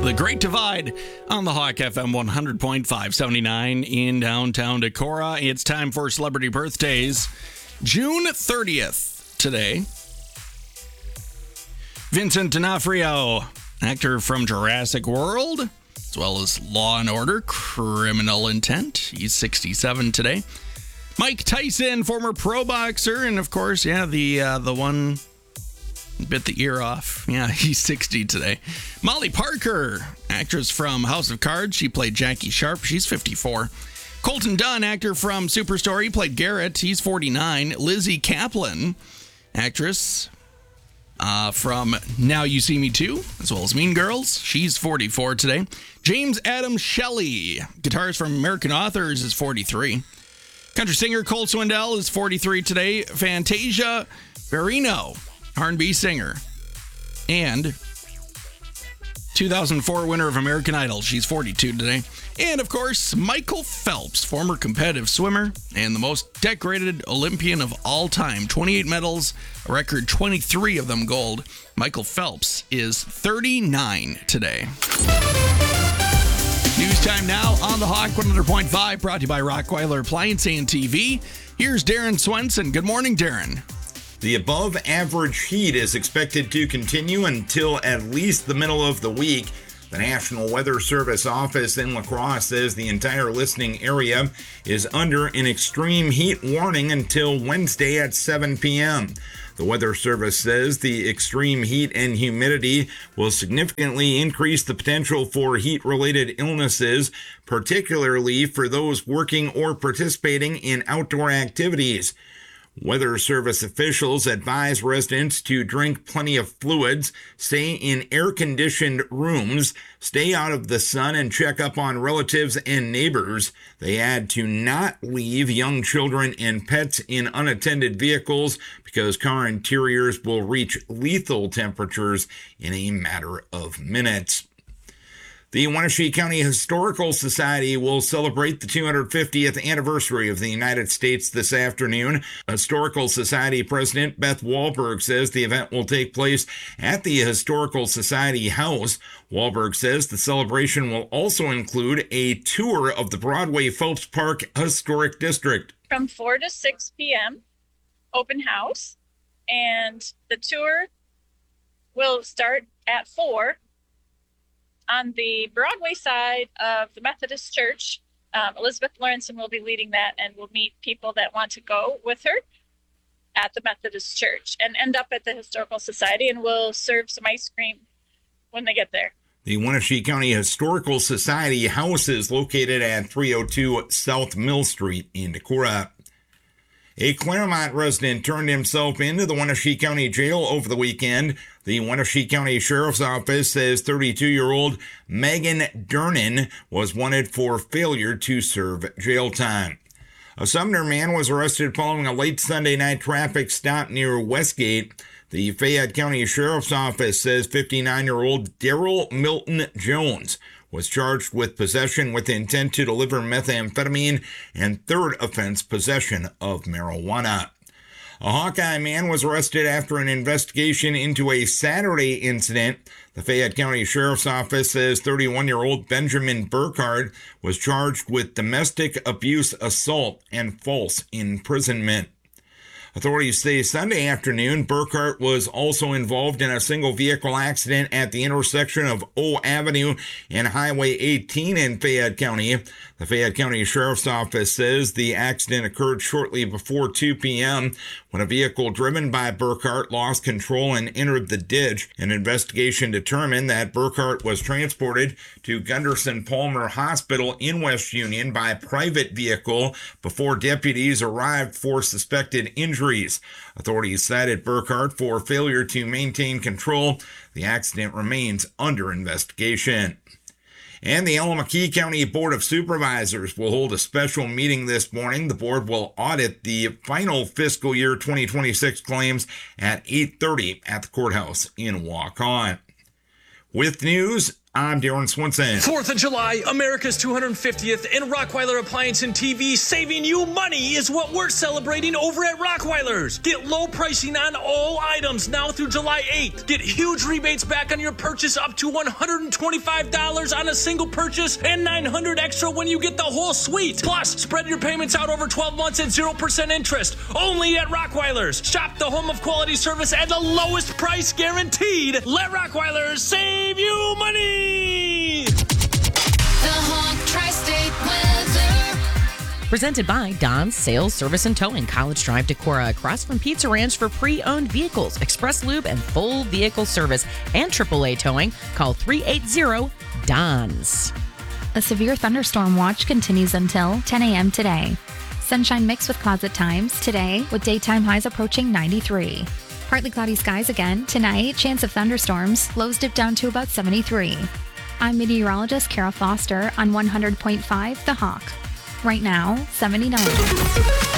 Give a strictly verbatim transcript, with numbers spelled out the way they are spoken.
The Great Divide on the Hawk F M one hundred point five, seventy-nine in downtown Decorah. It's time for celebrity birthdays. June thirtieth today. Vincent D'Onofrio, actor from Jurassic World, as well as Law and Order, Criminal Intent. He's sixty-seven today. Mike Tyson, former pro boxer, and of course, yeah, the uh, the one bit the ear off. Yeah, he's sixty today. Molly Parker, actress from House of Cards. She played Jackie Sharp. She's fifty-four. Colton Dunn, actor from Superstore. He played Garrett. He's forty-nine. Lizzie Kaplan, actress uh, from Now You See Me Too, as well as Mean Girls. She's forty-four today. James Adam Shelley, guitarist from American Authors, is forty-three. Country singer Cole Swindell is forty-three today. Fantasia Barrino, R and B singer, and two thousand four winner of American Idol. She's forty-two today. And, of course, Michael Phelps, former competitive swimmer and the most decorated Olympian of all time. twenty-eight medals, a record twenty-three of them gold. Michael Phelps is thirty-nine today. News time now on the Hawk one hundred point five, brought to you by Rockweiler Appliance and T V. Here's Darren Swenson. Good morning, Darren. The above-average heat is expected to continue until at least the middle of the week. The National Weather Service office in La Crosse says the entire listening area is under an extreme heat warning until Wednesday at seven p.m. The Weather Service says the extreme heat and humidity will significantly increase the potential for heat-related illnesses, particularly for those working or participating in outdoor activities. Weather Service officials advise residents to drink plenty of fluids, stay in air-conditioned rooms, stay out of the sun, and check up on relatives and neighbors. They add to not leave young children and pets in unattended vehicles because car interiors will reach lethal temperatures in a matter of minutes. The Wenatchee County Historical Society will celebrate the two hundred fiftieth anniversary of the United States this afternoon. Historical Society President Beth Wahlberg says the event will take place at the Historical Society House. Wahlberg says the celebration will also include a tour of the Broadway Phelps Park Historic District. From four to six p.m., open house, and the tour will start at four. On the Broadway side of the Methodist Church, um, Elizabeth Lawrenson will be leading that, and we'll meet people that want to go with her at the Methodist Church and end up at the Historical Society, and we'll serve some ice cream when they get there. The Wenatchee County Historical Society House is located at three oh two South Mill Street in Decorah. A Claremont resident turned himself into the Wenatchee County Jail over the weekend. The Wenatchee County Sheriff's Office says thirty-two-year-old Megan Dernan was wanted for failure to serve jail time. A Sumner man was arrested following a late Sunday night traffic stop near Westgate. The Fayette County Sheriff's Office says fifty-nine-year-old Daryl Milton Jones was charged with possession with intent to deliver methamphetamine and third offense possession of marijuana. A Hawkeye man was arrested after an investigation into a Saturday incident. The Fayette County Sheriff's Office says thirty-one-year-old Benjamin Burkhardt was charged with domestic abuse assault and false imprisonment. Authorities say Sunday afternoon, Burkhardt was also involved in a single vehicle accident at the intersection of O Avenue and Highway eighteen in Fayette County. The Fayette County Sheriff's Office says the accident occurred shortly before two p.m. when a vehicle driven by Burkhardt lost control and entered the ditch. An investigation determined that Burkhardt was transported to Gunderson Palmer Hospital in West Union by private vehicle before deputies arrived for suspected injuries. Authorities cited Burkhardt for failure to maintain control. The accident remains under investigation. And the Allamakee County Board of Supervisors will hold a special meeting this morning. The board will audit the final fiscal year twenty twenty-six claims at eight thirty at the courthouse in Waukon. With news I'm Darren Swinson. fourth of July, America's two hundred fiftieth, and Rockweiler Appliance and T V saving you money is what we're celebrating over at Rockweiler's. Get low pricing on all items now through July eighth. Get huge rebates back on your purchase up to one hundred twenty-five dollars on a single purchase and nine hundred dollars extra when you get the whole suite. Plus, spread your payments out over twelve months at zero percent interest. Only at Rockweiler's. Shop the home of quality service at the lowest price guaranteed. Let Rockweiler's save you money. The Honk Tri-State Weather. Presented by Don's Sales, Service, and Towing, College Drive, Decorah, across from Pizza Ranch for pre-owned vehicles, express lube, and full vehicle service, and triple A towing. Call three eight zero D O N S. A severe thunderstorm watch continues until ten a.m. today. Sunshine mixed with cloud at times today, with daytime highs approaching ninety-three. Partly cloudy skies again tonight, chance of thunderstorms, lows dip down to about seventy-three. I'm meteorologist Kara Foster on one hundred point five The Hawk. Right now, seventy-nine.